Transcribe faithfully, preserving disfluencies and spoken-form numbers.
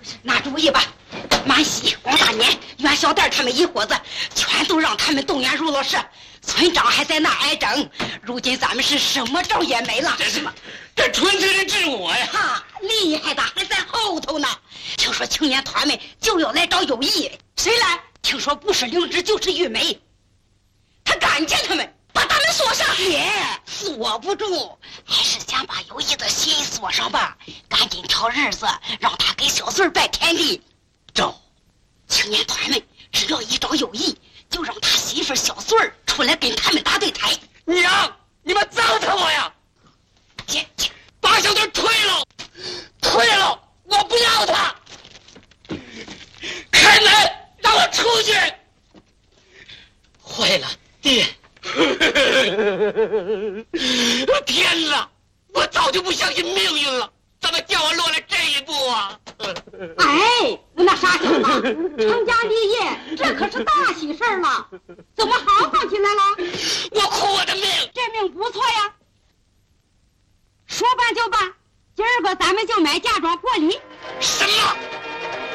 拿主意吧。满喜、王大年、袁小蛋他们一伙子，全都让他们动员入了社。村长还在那挨整。如今咱们是什么招也没了。 这什么？这纯粹是治我呀！ 哈，厉害的还在后头呢。听说青年团们就要来找有意，谁来？听说不是灵芝就是玉梅。他赶见他们，把他们锁上。也锁不住，还是先把有意的心锁上吧。赶紧挑日子，让他给小孙拜天地。找青年团们，只要一找有意，就让他媳妇小孙儿出来跟他们打对台。 娘，你们糟蹋我呀！ 姐姐， 把小队退了，退了，我不要他！开门，让我出去！坏了，爹！天哪，我早就不相信命运了，怎么叫我落了这一步啊？ 哎，那傻小子，成家立业，这可是大喜事儿了，怎么豪放起来了？ 我苦我的命， 这命不错呀。说办就办，今儿个咱们就买嫁妆过礼。 什么？